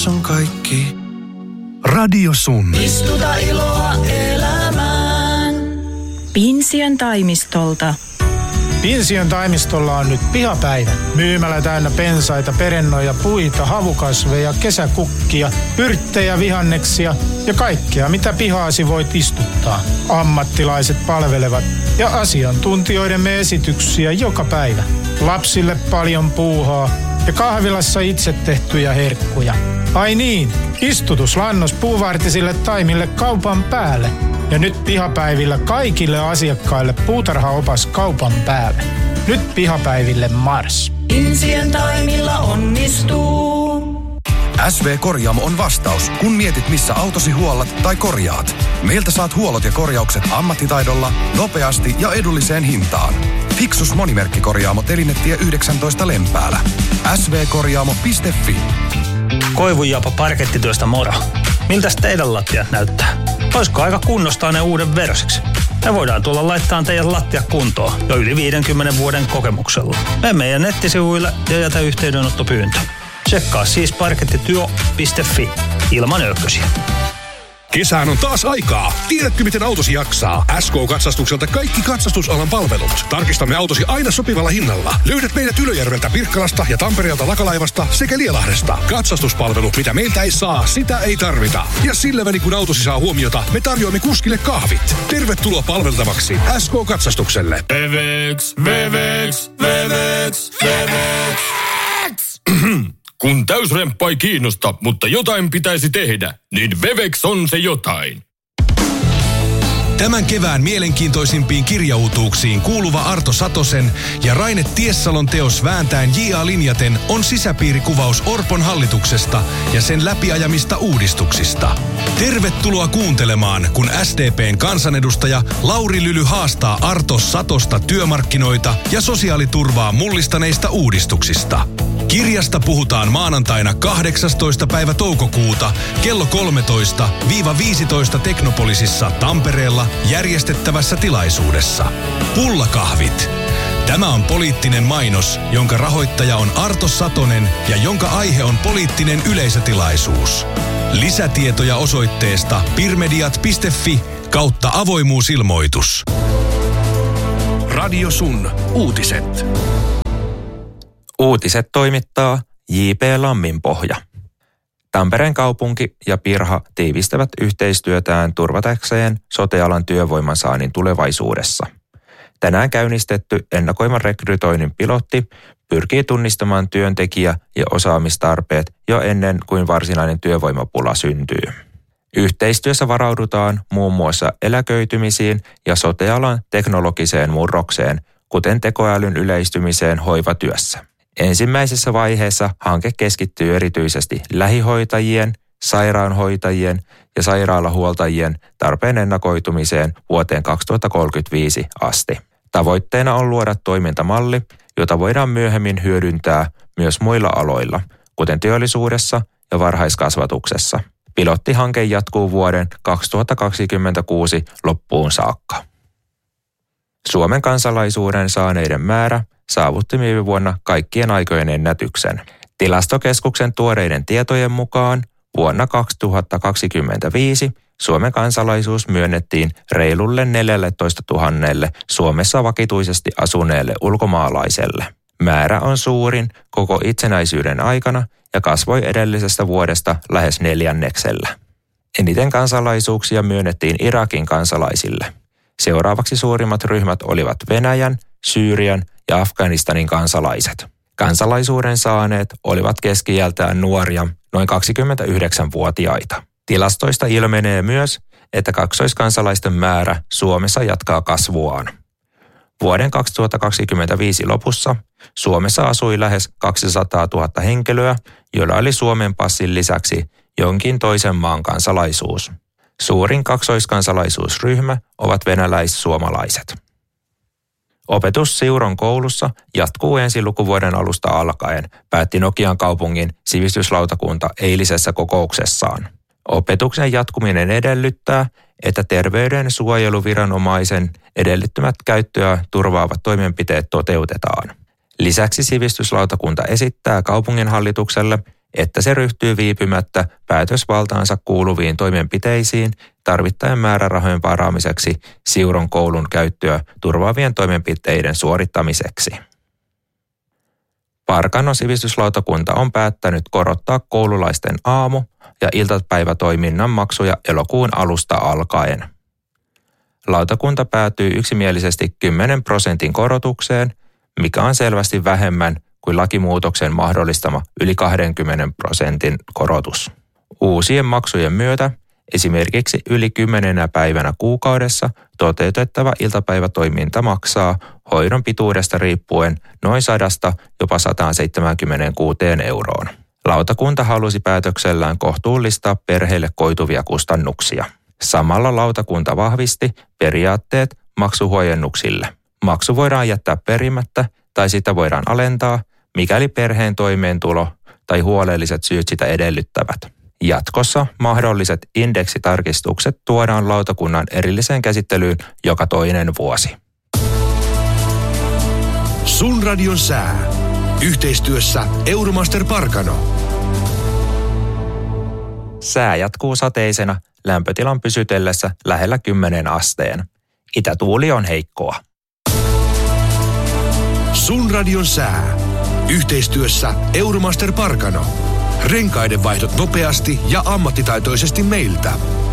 tässä on kaikki. Radio Sun. Istuta iloa elämään. Pinsiön toimistolta. Pinsiön toimistolla on nyt pihapäivä. Myymälä täynnä pensaita, perennoja, puita, havukasveja, kesäkukkia, yrttejä, vihanneksia ja kaikkea, mitä pihaasi voit istuttaa. Ammattilaiset palvelevat ja asiantuntijoidemme esityksiä joka päivä. Lapsille paljon puuhaa ja kahvilassa itse tehtyjä herkkuja. Ai niin, istutuslannos puuvartisille taimille kaupan päälle. Ja nyt pihapäivillä kaikille asiakkaille puutarhaopas kaupan päälle. Nyt pihapäiville mars. Insien taimilla onnistuu. SV Korjaamo on vastaus, kun mietit missä autosi huollat tai korjaat. Meiltä saat huollot ja korjaukset ammattitaidolla, nopeasti ja edulliseen hintaan. Fixus monimerkkikorjaamo Telinetie 19 Lempäälä. svkorjaamo.fi. Koivunjapa parkettityöstä moro. Miltäs teidän lattiat näyttää? Olisiko aika kunnostaa ne uuden versiksi? Me voidaan tulla laittaa teidän lattia kuntoon jo yli 50 vuoden kokemuksella. Mene meidän nettisivuille ja jätä yhteydenottopyyntö. Tsekkaa siis parkettityö.fi ilman ökkösiä. Kesään on taas aikaa. Tiedätkö, miten autosi jaksaa? SK-katsastukselta kaikki katsastusalan palvelut. Tarkistamme autosi aina sopivalla hinnalla. Löydät meidät Ylöjärveltä, Pirkkalasta ja Tampereelta Lakalaivasta sekä Lielahdesta. Katsastuspalvelu, mitä meiltä ei saa, sitä ei tarvita. Ja sillä välin, kun autosi saa huomiota, me tarjoamme kuskille kahvit. Tervetuloa palveltavaksi SK-katsastukselle. Vevex. Kun täysremppa ei kiinnosta, mutta jotain pitäisi tehdä, niin Vevex on se jotain. Tämän kevään mielenkiintoisimpiin kirjautuuksiin kuuluva Arto Satosen ja Raine Tiessalon teos Vääntäen J.A. linjaten on sisäpiirikuvaus Orpon hallituksesta ja sen läpiajamista uudistuksista. Tervetuloa kuuntelemaan, kun SDP:n kansanedustaja Lauri Lyly haastaa Arto Satosta työmarkkinoita ja sosiaaliturvaa mullistaneista uudistuksista. Kirjasta puhutaan maanantaina 18. päivä toukokuuta kello 13-15 Teknopolisissa Tampereella järjestettävässä tilaisuudessa. Pullakahvit. Tämä on poliittinen mainos, jonka rahoittaja on Arto Satonen ja jonka aihe on poliittinen yleisötilaisuus. Lisätietoja osoitteesta pirmediat.fi/avoimuusilmoitus. Radio Sun. Uutiset. Uutiset toimittaa J.P. Lamminpohja. Tampereen kaupunki ja Pirha tiivistävät yhteistyötään turvatakseen sote-alan työvoiman saannin tulevaisuudessa. Tänään käynnistetty ennakoivan rekrytoinnin pilotti pyrkii tunnistamaan työntekijä- ja osaamistarpeet jo ennen kuin varsinainen työvoimapula syntyy. Yhteistyössä varaudutaan muun muassa eläköitymisiin ja sote-alan teknologiseen murrokseen, kuten tekoälyn yleistymiseen hoivatyössä. Ensimmäisessä vaiheessa hanke keskittyy erityisesti lähihoitajien, sairaanhoitajien ja sairaalahuoltajien tarpeen ennakoitumiseen vuoteen 2035 asti. Tavoitteena on luoda toimintamalli, jota voidaan myöhemmin hyödyntää myös muilla aloilla, kuten teollisuudessa ja varhaiskasvatuksessa. Pilottihanke jatkuu vuoden 2026 loppuun saakka. Suomen kansalaisuuden saaneiden määrä saavutti viime vuonna kaikkien aikojen ennätyksen. Tilastokeskuksen tuoreiden tietojen mukaan vuonna 2025 Suomen kansalaisuus myönnettiin reilulle 14 000 Suomessa vakituisesti asuneelle ulkomaalaiselle. Määrä on suurin koko itsenäisyyden aikana ja kasvoi edellisestä vuodesta lähes 4. Eniten kansalaisuuksia myönnettiin Irakin kansalaisille. Seuraavaksi suurimmat ryhmät olivat Venäjän, Syyrian ja Afganistanin kansalaiset. Kansalaisuuden saaneet olivat keski-iältään nuoria, noin 29-vuotiaita. Tilastoista ilmenee myös, että kaksoiskansalaisten määrä Suomessa jatkaa kasvuaan. Vuoden 2025 lopussa Suomessa asui lähes 200 000 henkilöä, joilla oli Suomen passin lisäksi jonkin toisen maan kansalaisuus. Suurin kaksoiskansalaisuusryhmä ovat venäläis-suomalaiset. Opetus Siuron koulussa jatkuu ensi lukuvuoden alusta alkaen, päätti Nokian kaupungin sivistyslautakunta eilisessä kokouksessaan. Opetuksen jatkuminen edellyttää, että terveydensuojeluviranomaisen edellyttämät käyttöä turvaavat toimenpiteet toteutetaan. Lisäksi sivistyslautakunta esittää kaupunginhallitukselle, että se ryhtyy viipymättä päätösvaltaansa kuuluviin toimenpiteisiin tarvittajan määrärahojen varaamiseksi Siuron koulun käyttöä turvaavien toimenpiteiden suorittamiseksi. Parkanon sivistyslautakunta on päättänyt korottaa koululaisten aamu- ja iltapäivätoiminnan maksuja elokuun alusta alkaen. Lautakunta päätyi yksimielisesti 10% korotukseen, mikä on selvästi vähemmän kuin lakimuutoksen mahdollistama yli 20% korotus. Uusien maksujen myötä esimerkiksi yli 10 päivänä kuukaudessa toteutettava iltapäivätoiminta maksaa hoidon pituudesta riippuen noin 100 jopa 176 euroon. Lautakunta halusi päätöksellään kohtuullistaa perheille koituvia kustannuksia. Samalla lautakunta vahvisti periaatteet maksuhuojennuksille. Maksu voidaan jättää perimättä tai sitä voidaan alentaa, mikäli perheen toimeentulo tai huolelliset syyt sitä edellyttävät. Jatkossa mahdolliset indeksitarkistukset tuodaan lautakunnan erilliseen käsittelyyn joka toinen vuosi. Sun radion sää. Yhteistyössä Euromaster Parkano. Sää jatkuu sateisena lämpötilan pysytellessä lähellä 10 asteen. Itätuuli on heikkoa. Sun radion sää. Yhteistyössä Euromaster Parkano. Renkaiden vaihdot nopeasti ja ammattitaitoisesti meiltä.